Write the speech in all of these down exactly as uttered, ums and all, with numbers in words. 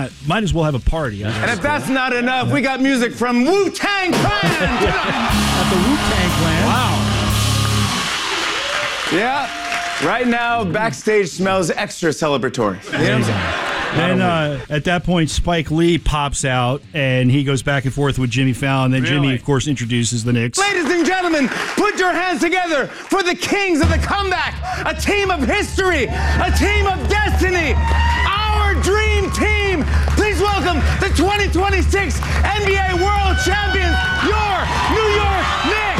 not? Might as well have a party. And if that's not enough, we got music from Wu-Tang Clan. At the Wu-Tang Clan. Wow. Yeah. Right now, backstage smells extra celebratory. Yeah. And uh, at that point, Spike Lee pops out, and he goes back and forth with Jimmy Fallon. Then Really? Jimmy, of course, introduces the Knicks. Ladies and gentlemen, put your hands together for the kings of the comeback. A team of history. A team of destiny. Our dream team. Please welcome the twenty twenty-six N B A World Champions, your New York Knicks.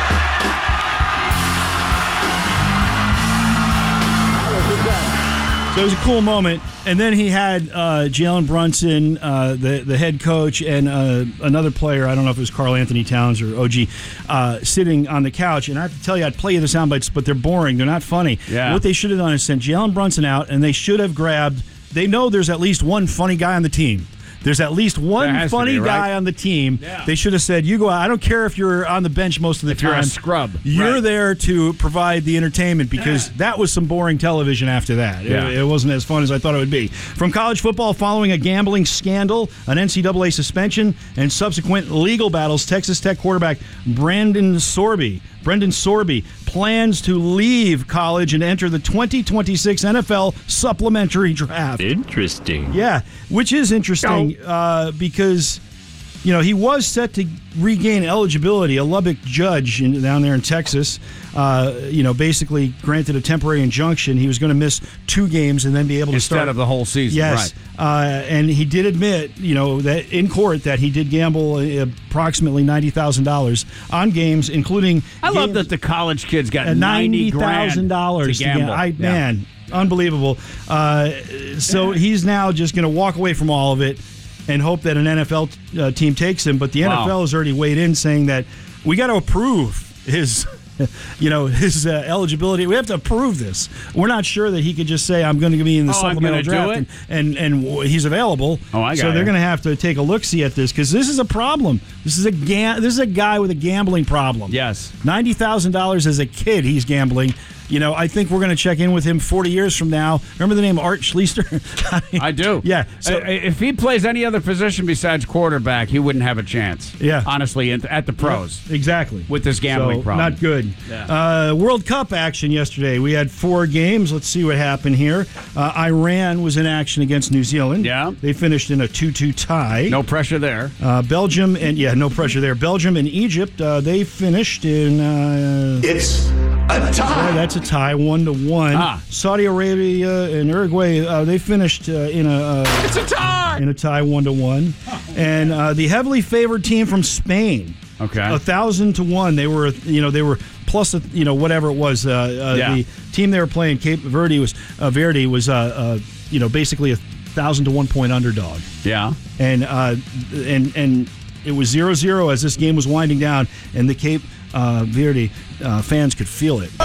So it was a cool moment. And then he had uh, Jalen Brunson, uh, the, the head coach, and uh, another player, I don't know if it was Karl Anthony Towns or O G, uh, sitting on the couch. And I have to tell you, I'd play you the sound bites, but they're boring. They're not funny. Yeah. What they should have done is sent Jalen Brunson out, and they should have grabbed, they know there's at least one funny guy on the team. There's at least one funny be, right? guy on the team. Yeah. They should have said, you go out. I don't care if you're on the bench most of the If time. you're a scrub. You're Right. there to provide the entertainment, because that was some boring television after that. Yeah. It, it wasn't as fun as I thought it would be. From college football, following a gambling scandal, an N C double A suspension, and subsequent legal battles, Texas Tech quarterback Brandon Sorby Brendan Sorby plans to leave college and enter the twenty twenty-six N F L supplementary draft. Interesting. Yeah, which is interesting uh, because, you know, he was set to regain eligibility. A Lubbock judge in, down there in Texas, uh, you know, basically granted a temporary injunction. He was going to miss two games and then be able to Instead start of the whole season. Yes, Right. uh, and he did admit, you know, that in court that he did gamble approximately ninety thousand dollars on games, including. I love games that the college kids got ninety ninety thousand dollars to gamble. I, Yeah. Man, unbelievable. Uh, so he's now just going to walk away from all of it and hope that an N F L t- uh, team takes him. But the Wow. N F L has already weighed in, saying that we got to approve his. You know, his uh, eligibility. We have to approve this. We're not sure that he could just say, I'm going to be in the Oh, I'm supplemental gonna do draft, it? and, and and w- he's available. Oh, I got So they're it. going to have to take a look-see at this, because this is a problem. This is a ga- This is a guy with a gambling problem. Yes. ninety thousand dollars as a kid he's gambling. You know, I think we're going to check in with him forty years from now. Remember the name Art Schlichter? I, mean, I do. Yeah. So, if he plays any other position besides quarterback, he wouldn't have a chance. Yeah. Honestly, at at the pros. Exactly. With this gambling so, problem. Not good. Yeah. Uh, World Cup action yesterday. We had four games. Let's see what happened here. Uh, Iran was in action against New Zealand. Yeah. They finished in a two two tie. No pressure there. Uh, Belgium and, yeah, no pressure there. Belgium and Egypt, uh, they finished in. Uh, It's a tie. yeah, that's a tie, one to one. Ah. Saudi Arabia and Uruguay, uh, they finished uh, in a. Uh, It's a tie. in a tie, one to one, and uh, the heavily favored team from Spain, Okay. a thousand to one. They were, you know, they were plus, a, you know, whatever it was. Uh, uh, Yeah. The team they were playing, Cape Verde was, uh, Verde was, uh, uh, you know, basically a thousand to one point underdog, Yeah. and uh, and and it was zero zero as this game was winding down, and the Cape uh, Verde uh, fans could feel it.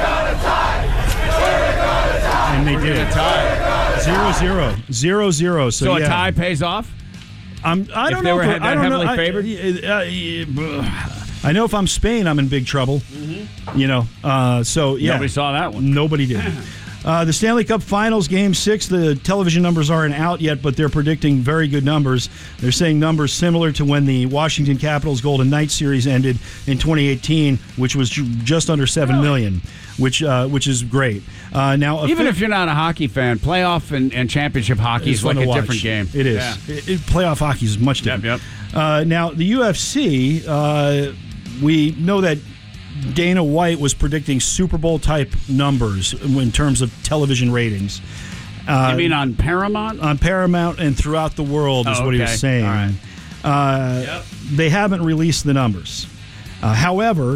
And they did. Zero zero. Zero zero. So, So yeah. a tie pays off? I'm, I If don't they know. were if that I don't heavily know. favored? I, uh, I know if I'm Spain, I'm in big trouble. You know. Uh, so yeah. Nobody saw that one. Nobody did. Uh, the Stanley Cup Finals, Game Six. The television numbers aren't out yet, but they're predicting very good numbers. They're saying numbers similar to when the Washington Capitals Golden Knights series ended in twenty eighteen, which was ju- just under seven million, which uh, which is great. Uh, now, Even fi- if you're not a hockey fan, playoff and, and championship hockey It's is like fun a to watch. different game. It is. Yeah. It, it- playoff hockey is much Yep, different. yep. Uh, now, the U F C, uh, we know that Dana White was predicting Super Bowl type numbers in terms of television ratings. Uh, You mean on Paramount? on Paramount and throughout the world is Oh, what he okay. was saying. All right. Uh, Yep. They haven't released the numbers. Uh, however,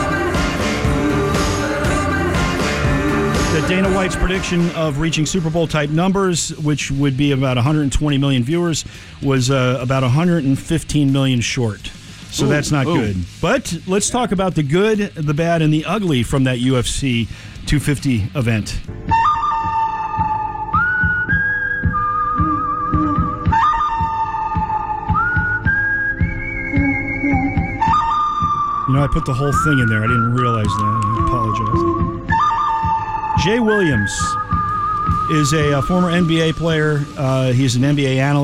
the Dana White's prediction of reaching Super Bowl type numbers, which would be about one hundred twenty million viewers, was uh, about one hundred fifteen million short. So Ooh, that's not ooh. good. But let's talk about the good, the bad, and the ugly from that U F C two fifty event. You know, I put the whole thing in there. I didn't realize that. I apologize. Jay Williams is a, uh former N B A player. Uh, he's an N B A analyst.